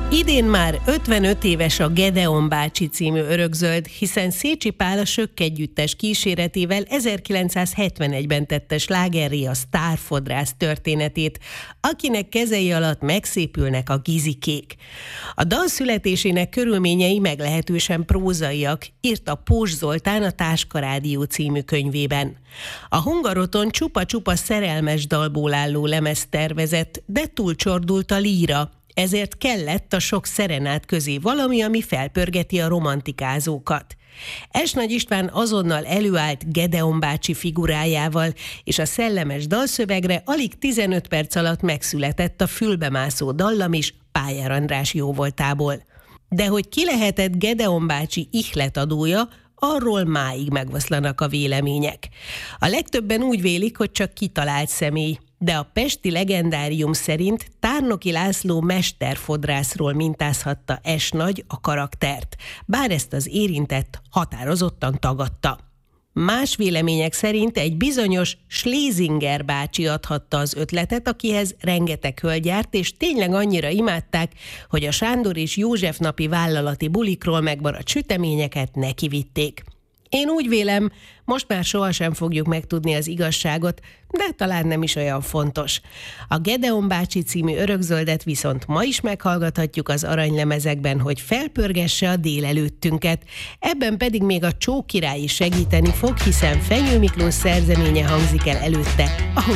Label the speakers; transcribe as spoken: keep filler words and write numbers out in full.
Speaker 1: Idén már ötvenöt éves a Gedeon bácsi című örökzöld, hiszen Szécsi Pál a Sökk együttes kíséretével ezerkilencszázhetvenegyben tette slágerré a sztárfodrász történetét, akinek kezei alatt megszépülnek a gizikék. A dal születésének körülményei meglehetősen prózaiak, írta Pós Zoltán a Táska Rádió című könyvében. A Hungaroton csupa-csupa szerelmes dalból álló lemezt tervezett, de túlcsordult a líra, ezért kellett a sok szerenát közé valami, ami felpörgeti a romantikázókat. Es Nagy István azonnal előállt Gedeon bácsi figurájával, és a szellemes dalszövegre alig tizenöt perc alatt megszületett a fülbemászó dallam is Pályár András jóvoltából. De hogy ki lehetett Gedeon bácsi ihletadója, arról máig megoszlanak a vélemények. A legtöbben úgy vélik, hogy csak kitalált személy, de a pesti legendárium szerint Tárnoki László mesterfodrászról mintázhatta Es Nagy a karaktert, bár ezt az érintett határozottan tagadta. Más vélemények szerint egy bizonyos Schlesinger bácsi adhatta az ötletet, akihez rengeteg hölgy járt, és tényleg annyira imádták, hogy a Sándor és József napi vállalati bulikról megmaradt süteményeket nekivitték. Én úgy vélem, most már sohasem fogjuk megtudni az igazságot, de talán nem is olyan fontos. A Gedeon bácsi című örökzöldet viszont ma is meghallgathatjuk az aranylemezekben, hogy felpörgesse a délelőttünket. Ebben pedig még a Csók király is segíteni fog, hiszen Fenyő Miklós szerzeménye hangzik el előtte, ahogy